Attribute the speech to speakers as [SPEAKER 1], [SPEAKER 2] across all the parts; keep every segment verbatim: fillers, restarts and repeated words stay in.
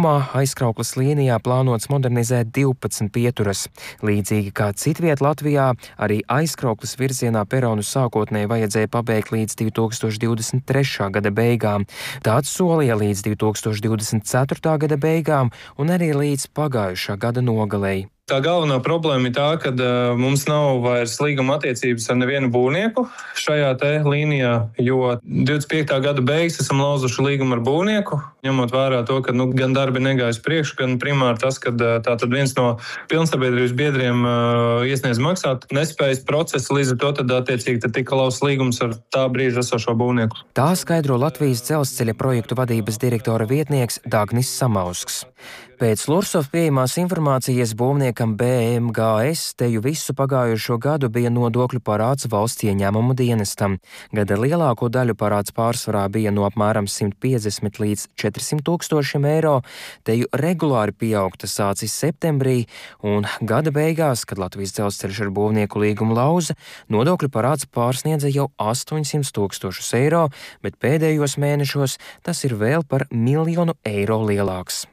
[SPEAKER 1] Kopumā aizkrauklas līnijā plānots modernizēt divpadsmit pieturas. Līdzīgi kā citviet Latvijā, arī aizkrauklas virzienā peronu sākotnēji vajadzēja pabeigt līdz divi tūkstoši divdesmit trešā gada beigām. Tāds solīja līdz divi tūkstoši divdesmit ceturtā gada beigām un arī līdz pagājušā gada nogalei.
[SPEAKER 2] Tā galvenā problēma ir tā, ka uh, mums nav vairs līguma attiecības ar nevienu būvnieku šajā te līnijā, jo divdesmit piektā gada beigas esam lauzuši līgumu ar būvnieku, ņemot vērā to, ka nu, gan darbi negājas priekšu, gan primāri tas, ka uh, tātad viens no pilnsabiedrības biedriem uh, iesniedz maksāt nespējas procesu, līdz ar to tad attiecīgi tad tika lauzts līgums ar tā brīža esošo būvnieku.
[SPEAKER 1] Tā skaidro Latvijas dzelzceļa projektu vadības direktora vietnieks Dagnis Samausks. Pēc Lursov pieejamās informācijas būvniekam B M G S teju visu pagājušo gadu bija nodokļu parāds valsts ieņēmumu dienestam. Gada lielāko daļu parāds pārsvarā bija no apmēram simt piecdesmit līdz četrsimt tūkstošiem eiro, teju regulāri pieaugta sācis septembrī, un gada beigās, kad Latvijas dzelzceļš ar būvnieku līgumu lauza, nodokļu parāds pārsniedza jau astoņsimt tūkstošus eiro, bet pēdējos mēnešos tas ir vēl par miljonu eiro lielāks.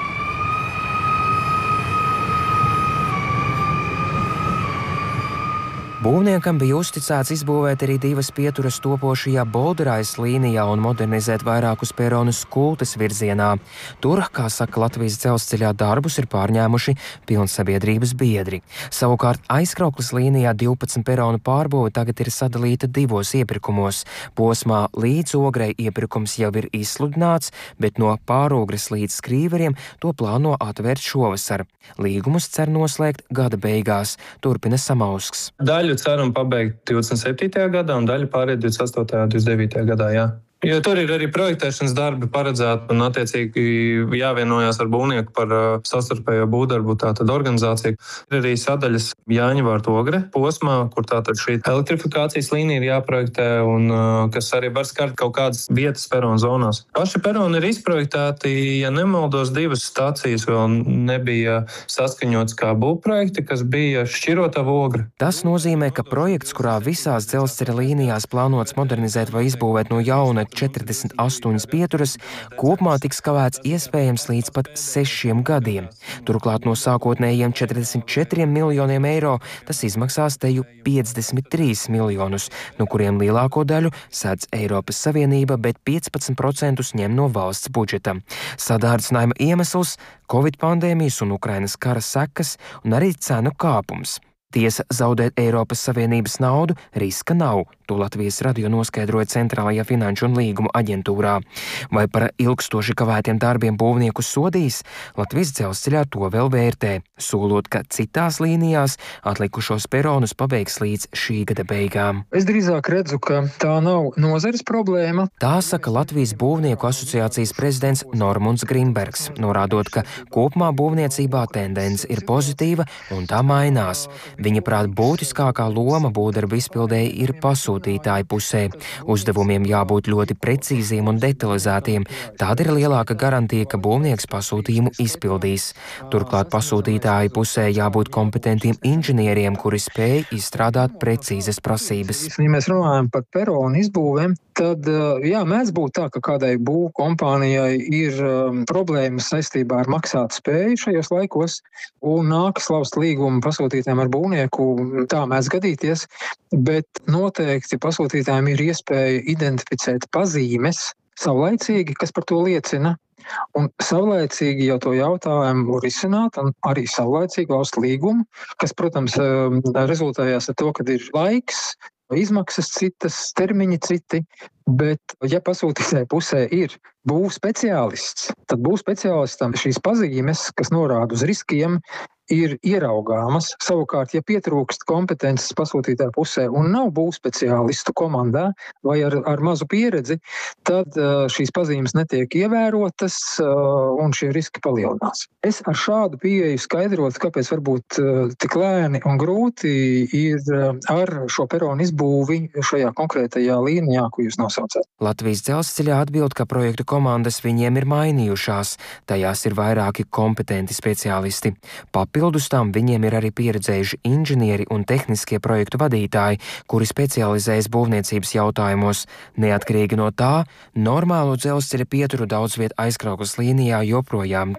[SPEAKER 1] Būvniekam bija uzticēts izbūvēt arī divas pieturas topošajā Bolderais līnijā un modernizēt vairākus peronus Kultes virzienā. Tur, kā saka Latvijas dzelzceļā, darbus ir pārņēmuši pilnsabiedrības biedri. Savukārt aizkrauklas līnijā divpadsmit peronu pārbūve tagad ir sadalīta divos iepirkumos. Posmā līdz Ogrei iepirkums jau ir izsludināts, bet no Pārogres līdz Skrīveriem to plāno atvērt šovasar. Līgumus cer noslēgt gada beigās, turpina Samausks.
[SPEAKER 2] Daļu ceram pabeigt divdesmit septītajā gadā un daļu pāriet divdesmit astotajā un divdesmit devītajā gadā, jā. Jo tur ir arī projektēšanas darbi paredzēti un attiecīgi jāvienojās ar būvnieku par uh, savstarpējo būvdarbu tātad organizāciju. Ir arī sadaļas Jāņavārta Ogre posmā, kur tātad šī elektrifikācijas līnija ir jāprojektē un uh, kas arī var skart kaut kādas vietas peronu zonās. Paši peroni ir izprojektēti, ja nemaldos, divas stācijas vēl nebija saskaņots kā būvprojekti, kas bija Šķirotava Ogre.
[SPEAKER 1] Tas nozīmē, ka projekts, kurā visās dzelzceļa līnijās plānots modernizēt vai izbūvēt no jauna četrdesmit astoņas pieturas, kopumā tiks kavēts iespējams līdz pat sešiem gadiem. Turklāt no sākotnējiem četrdesmit četriem miljoniem eiro tas izmaksās teju piecdesmit trīs miljonus, no kuriem lielāko daļu sēdz Eiropas Savienība, bet piecpadsmit procentus ņem no valsts budžeta. Sadārdzinājuma iemesls – Covid pandēmijas un Ukrainas kara sekas un arī cenu kāpums. Tiesa, zaudēt Eiropas Savienības naudu riska nav, to Latvijas radio noskaidroja Centrālajā finanšu un līgumu aģentūrā. Vai par ilgstoši kavētiem darbiem būvnieku sodīs? Latvijas dzelzceļā to vēl vērtē, solot, ka citās līnijās atlikušos peronus pabeigs līdz šī gada beigām.
[SPEAKER 3] Es drīzāk redzu, ka tā nav nozares problēma.
[SPEAKER 1] Tā saka Latvijas būvnieku asociācijas prezidents Normunds Grinbergs, norādot, ka kopumā būvniecībā tendence ir pozitīva un tā mainās. Viņa prāt būtiskākā loma būvdarbu izpildēji ir pasūtītāju pusē. Uzdevumiem jābūt ļoti precīziem un detalizētiem. Tāda ir lielāka garantija, ka būvnieks pasūtījumu izpildīs. Turklāt pasūtītāju pusē jābūt kompetentiem inženieriem, kuri spēj izstrādāt precīzas prasības.
[SPEAKER 3] Ja mēs runājam par peronu izbūvēm, tad jā, mēdz būt tā, ka kādai būvu kompānijai ir um, problēmas saistībā ar maksāt spēju šajos laikos un nākas laust līgumu pasūtītājiem ar būvnieku, tā mēdz gadīties, bet noteikti pasūtītājiem ir iespēja identificēt pazīmes savlaicīgi, kas par to liecina, un savlaicīgi jau to jautājumu risināt un arī savlaicīgi laust līgumu, kas, protams, rezultējās ar to, kad ir laiks, izmaksas citas, termiņi citi, bet ja pasūtītāja pusē ir būvu speciālists, tad būvu speciālistam šīs pazīmes, kas norāda uz riskiem, ir ieraugāmas. Savukārt, ja pietrūkst kompetences pasūtītāja pusē un nav būvu speciālistu komandā vai ar, ar mazu pieredzi, tad uh, šīs pazīmes netiek ievērotas uh, un šie riski palielinās. Es ar šādu pieeju skaidrotu, kāpēc varbūt uh, tik lēni un grūti ir uh, ar šo peronu izbūvi šajā konkrētajā līnijā, ko jūs nosaucāt.
[SPEAKER 1] Latvijas dzelzceļā atbild, ka projektu komandas viņiem ir mainījušās. Tajās ir vairāki kompetenti speciālisti. Papildus tam viņiem ir arī pieredzējuši inženieri un tehniskie projektu vadītāji, kuri specializējas būvniecības jautājumos. Neatkarīgi no tā, normālo dzelzceļa pieturu daudz viet aizkrauklas līnijā joprojām